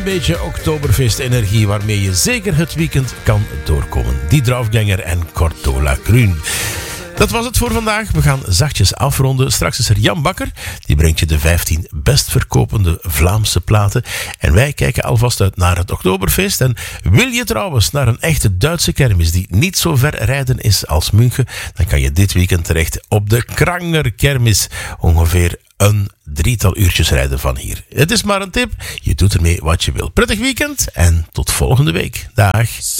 Een beetje Oktoberfest-energie waarmee je zeker het weekend kan doorkomen. Die Draufgänger en Cordola Grün. Dat was het voor vandaag. We gaan zachtjes afronden. Straks is er Jan Bakker. Die brengt je de 15 best verkopende Vlaamse platen. En wij kijken alvast uit naar het Oktoberfeest. En wil je trouwens naar een echte Duitse kermis die niet zo ver rijden is als München, dan kan je dit weekend terecht op de Kranger kermis. Ongeveer een 3-tal uurtjes rijden van hier. Het is maar een tip. Je doet ermee wat je wil. Prettig weekend en tot volgende week. Dag.